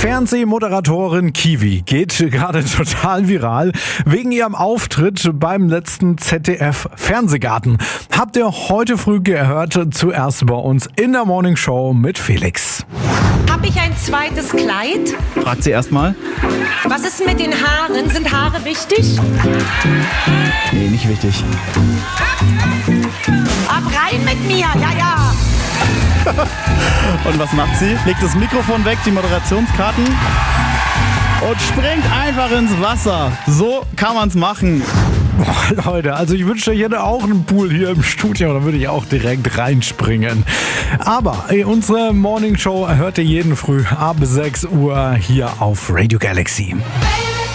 Fernsehmoderatorin Kiwi geht gerade total viral wegen ihrem Auftritt beim letzten ZDF-Fernsehgarten. Habt ihr heute früh gehört, zuerst bei uns in der Morning Show mit Felix. Habe ich ein zweites Kleid? Fragt sie erstmal. Was ist mit den Haaren? Sind Haare wichtig? Nee, nicht wichtig. Ab rein mit mir, ja. Und was macht sie? Legt das Mikrofon weg, die Moderationskarten und springt einfach ins Wasser. So kann man's machen. Boah, Leute, also ich wünschte, ich hätte auch einen Pool hier im Studio, da würde ich auch direkt reinspringen. Aber unsere Morning Show hört ihr jeden Früh ab 6 Uhr hier auf Radio Galaxy.